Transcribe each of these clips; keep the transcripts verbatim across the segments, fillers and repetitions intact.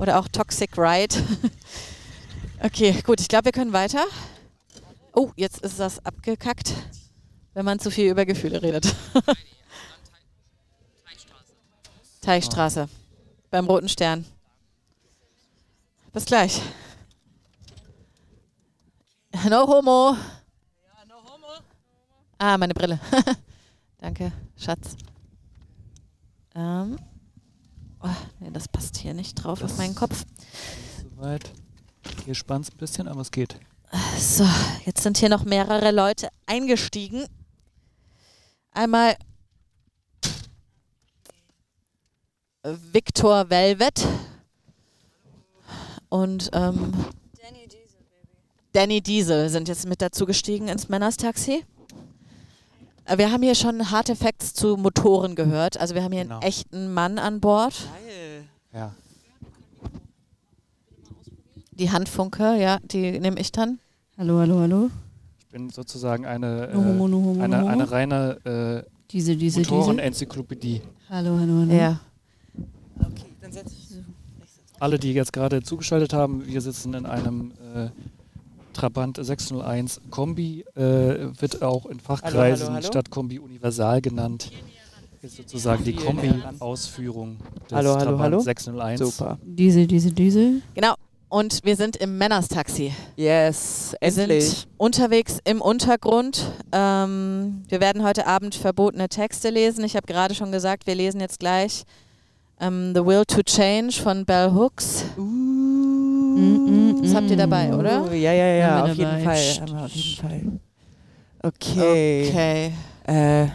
Oder auch Toxic Ride. Okay, gut, ich glaube, wir können weiter. Oh, jetzt ist das abgekackt, wenn man zu viel über Gefühle redet. Teichstraße. Beim Roten Stern. Bis gleich. No homo. Ja, no homo. Ah, meine Brille. Danke, Schatz. Ähm. Oh, nee, das passt hier nicht drauf das auf meinen Kopf. Soweit. Hier spannt es ein bisschen, aber es geht. So, jetzt sind hier noch mehrere Leute eingestiegen. Einmal Victor Velvet und ähm, Danny Diesel, Baby. Danny Diesel sind jetzt mit dazu gestiegen ins Männerstaxi. Wir haben hier schon harte Facts zu Motoren gehört. Also wir haben hier Genau. einen echten Mann an Bord. Geil. Ja. Die Handfunke, ja, die nehme ich dann. Hallo, hallo, hallo. Ich bin sozusagen eine, No homo, no homo, äh, eine, no homo. eine reine äh, Diese, diese, diese. Motorenenzyklopädie. Hallo, hallo, hallo. Ja. Okay, dann setz ich so. Alle, die jetzt gerade zugeschaltet haben, wir sitzen in einem äh, Trabant sechshunderteins Kombi, äh, wird auch in Fachkreisen Hallo, hallo, hallo. Stadtkombi Universal genannt. Ist sozusagen die Viel Kombi-Ausführung des Hallo, hallo, Trabant hallo. sechshunderteins. Super. Diese, diese, diese. Genau. Und wir sind im Männerstaxi. Yes, Wir endlich. sind unterwegs im Untergrund. Ähm, wir werden heute Abend verbotene Texte lesen. Ich habe gerade schon gesagt, wir lesen jetzt gleich ähm, The Will to Change von Bell Hooks. Uh. Mm, mm, Das habt ihr dabei, Uh, oder? Ja, ja, ja, Haben wir auf jeden dabei. Fall. Psst, Haben wir auf jeden psst. Fall. Okay. Okay. Äh.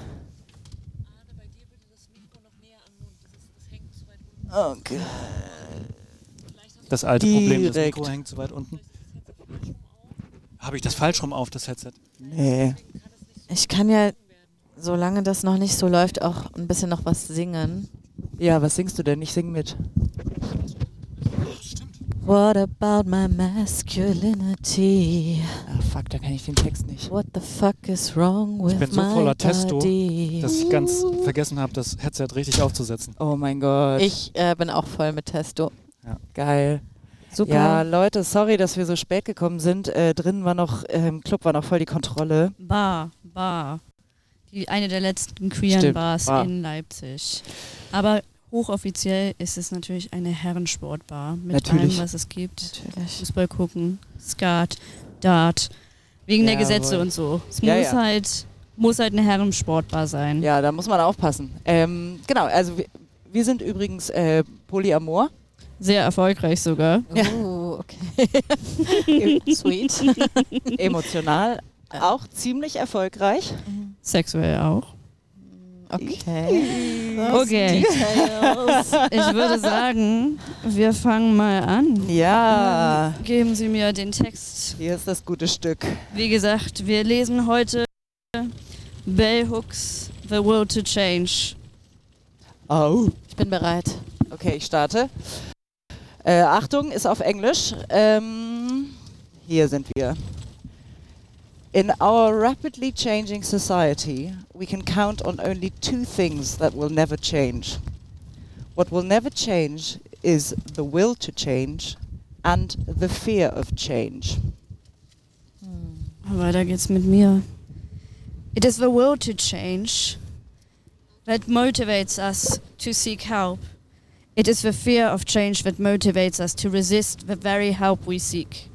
Okay. Das alte Problem, das Direkt. Mikro hängt zu weit unten. Habe ich das falsch rum auf, das Headset? Nee. Ich kann ja, solange das noch nicht so läuft, auch ein bisschen noch was singen. Ja, was singst du denn? Ich sing mit. What about my masculinity? Ah, fuck, da kann ich den Text nicht. What the fuck is wrong with Ich bin so my voller Testo, body? dass ich ganz vergessen habe, das Headset richtig aufzusetzen. Oh mein Gott. Ich äh, bin auch voll mit Testo. Geil. Super. Ja, Leute, sorry, dass wir so spät gekommen sind. Äh, drinnen war noch, äh, im Club war noch voll die Kontrolle. Bar, Bar. Die, eine der letzten queeren Stimmt, Bars Bar. in Leipzig. Aber hochoffiziell ist es natürlich eine Herrensportbar mit Natürlich. allem, was es gibt. Natürlich. Fußball gucken, Skat, Dart, wegen der Jawohl. Gesetze und so. Es Ja, muss ja. halt muss halt eine Herrensportbar sein. Ja, da muss man aufpassen. Ähm, genau, also wir, wir sind übrigens äh, Polyamor. Sehr erfolgreich sogar. Oh, okay. Sweet. Emotional auch ziemlich erfolgreich. Sexuell auch. Okay. Okay. Details. Ich würde sagen, wir fangen mal an. Ja, Geben Sie mir den Text. hier ist das gute Stück. Wie gesagt, wir lesen heute Bell Hooks The Will to Change. Oh. Ich bin bereit. Okay, ich starte. Äh, Achtung, ist auf Englisch. Ähm, hier sind wir. In our rapidly changing society, we can count on only two things that will never change. What will never change is the will to change and the fear of change. Weiter geht's mit mir. It is the will to change that motivates us to seek help. It is the fear of change that motivates us to resist the very help we seek.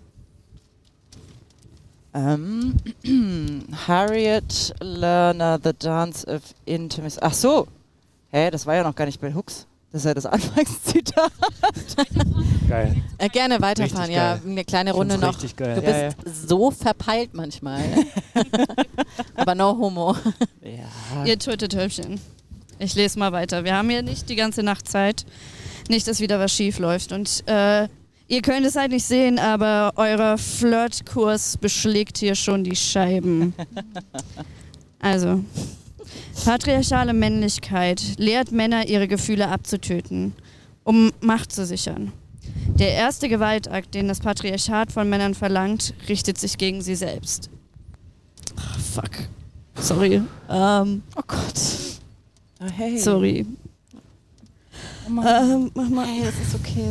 Ähm, Harriet Lerner, The Dance of Intimacy. Ach so. Hä, das war ja noch gar nicht Bell Hooks. Das ist ja das Anfangszitat. Geil. Äh, gerne weiterfahren, Richtig ja. geil. Eine kleine Ich Runde find's noch. richtig geil. Du Ja, bist so verpeilt manchmal. Aber no homo. Ja. Ihr Tötetöpfchen. Ich lese mal weiter. Wir haben hier nicht die ganze Nacht Zeit. Nicht, dass wieder was schief läuft. Und äh, ihr könnt es halt nicht sehen, aber euer Flirtkurs beschlägt hier schon die Scheiben. Also, patriarchale Männlichkeit lehrt Männer, ihre Gefühle abzutöten, um Macht zu sichern. Der erste Gewaltakt, den das Patriarchat von Männern verlangt, richtet sich gegen sie selbst. Ach, fuck. Sorry. Ähm, Oh Gott. Oh, hey. sorry. Oh Mann. Ähm, mach mal. Hey, das ist okay.